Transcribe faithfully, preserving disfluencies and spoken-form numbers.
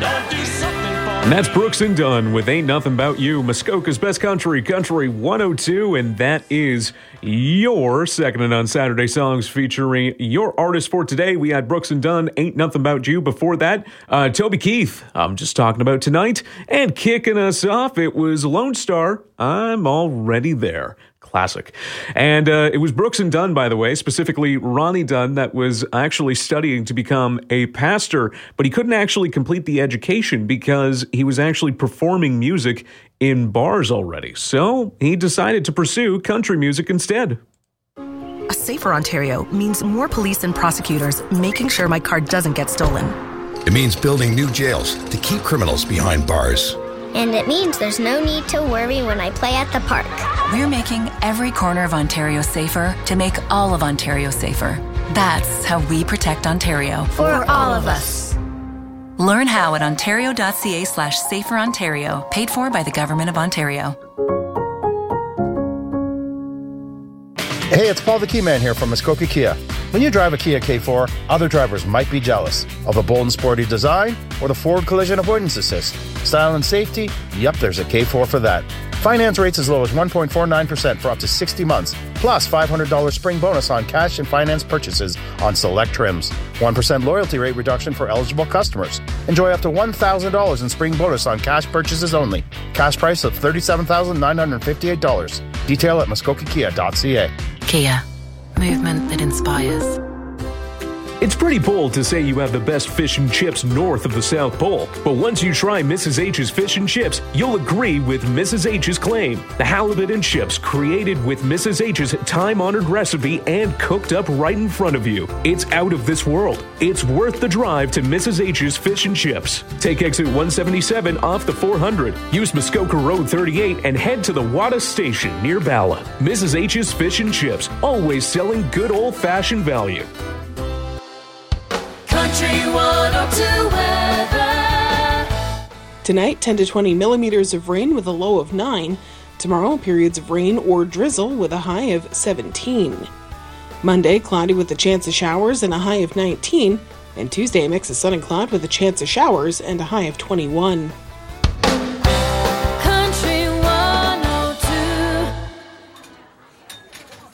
And that's Brooks and Dunn with Ain't Nothing About You, Muskoka's Best Country, Country one oh two, and that is your Second and on Saturday songs featuring your artist for today. We had Brooks and Dunn, Ain't Nothing About You. Before that, uh, Toby Keith, I'm Just Talking About Tonight. And kicking us off, it was Lone Star, I'm Already There. Classic. And uh, it was Brooks and Dunn, by the way, specifically Ronnie Dunn, that was actually studying to become a pastor, but he couldn't actually complete the education because he was actually performing music in bars already. So he decided to pursue country music instead. A safer Ontario means more police and prosecutors making sure my car doesn't get stolen. It means building new jails to keep criminals behind bars. And it means there's no need to worry when I play at the park. We're making every corner of Ontario safer to make all of Ontario safer. That's how we protect Ontario. For, For all of us. Learn how at ontario.ca slash safer Ontario. Paid for by the Government of Ontario. Hey, it's Paul the Key Man here from Muskoka Kia. When you drive a Kia K four, other drivers might be jealous of the bold and sporty design or the forward collision avoidance assist. Style and safety? Yep, there's a K four for that. Finance rates as low as one point four nine percent for up to sixty months, plus five hundred dollars spring bonus on cash and finance purchases on select trims. one percent loyalty rate reduction for eligible customers. Enjoy up to one thousand dollars in spring bonus on cash purchases only. Cash price of thirty-seven thousand nine hundred fifty-eight dollars. Detail at muskoka kia dot c a. Kia. Movement that inspires. It's pretty bold to say you have the best fish and chips north of the South Pole, but once you try Missus H's Fish and Chips, you'll agree with Missus H's claim. The halibut and chips created with Missus H's time-honored recipe and cooked up right in front of you. It's out of this world. It's worth the drive to Missus H's Fish and Chips. Take exit one seventy-seven off the four hundred. Use Muskoka Road thirty-eight and head to the Wada Station near Bala. Missus H's Fish and Chips, always selling good old-fashioned value. Country one oh two weather. Tonight, ten to twenty millimeters of rain with a low of nine. Tomorrow, periods of rain or drizzle with a high of seventeen. Monday, cloudy with a chance of showers and a high of nineteen. And Tuesday, a mix of sun and cloud with a chance of showers and a high of twenty-one.